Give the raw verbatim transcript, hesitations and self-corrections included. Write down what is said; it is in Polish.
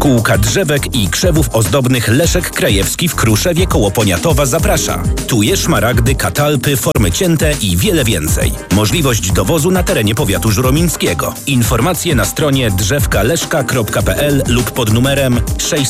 Spółka Drzewek i Krzewów Ozdobnych Leszek Krajewski w Kruszewie koło Poniatowa zaprasza. Tuje szmaragdy, katalpy, formy cięte i wiele więcej. Możliwość dowozu na terenie powiatu żuromińskiego. Informacje na stronie drzewka leszka kropka p l lub pod numerem sześć